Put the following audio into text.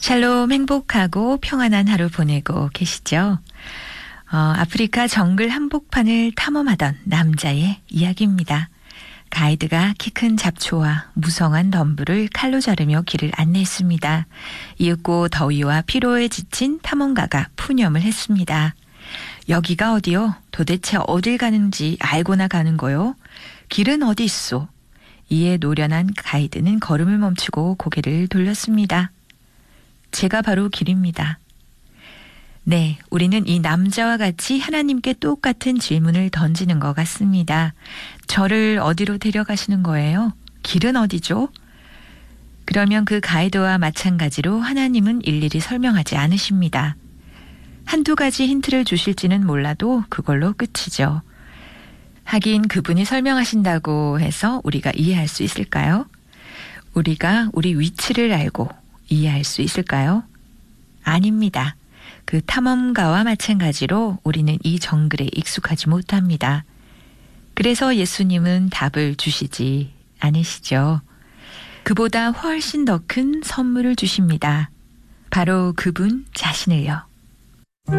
샬롬, 행복하고 평안한 하루 보내고 계시죠? 아프리카 정글 한복판을 탐험하던 남자의 이야기입니다. 가이드가 키 큰 잡초와 무성한 덤불을 칼로 자르며 길을 안내했습니다. 이윽고 더위와 피로에 지친 탐험가가 푸념을 했습니다. 여기가 어디요? 도대체 어딜 가는지 알고나 가는 거요? 길은 어디 있소? 이에 노련한 가이드는 걸음을 멈추고 고개를 돌렸습니다. 제가 바로 길입니다. 네, 우리는 이 남자와 같이 하나님께 똑같은 질문을 던지는 것 같습니다. 저를 어디로 데려가시는 거예요? 길은 어디죠? 그러면 그 가이드와 마찬가지로 하나님은 일일이 설명하지 않으십니다. 한두 가지 힌트를 주실지는 몰라도 그걸로 끝이죠. 하긴 그분이 설명하신다고 해서 우리가 이해할 수 있을까요? 우리가 우리 위치를 알고 이해할 수 있을까요? 아닙니다. 그 탐험가와 마찬가지로 우리는 이 정글에 익숙하지 못합니다. 그래서 예수님은 답을 주시지 않으시죠. 그보다 훨씬 더 큰 선물을 주십니다. 바로 그분 자신을요.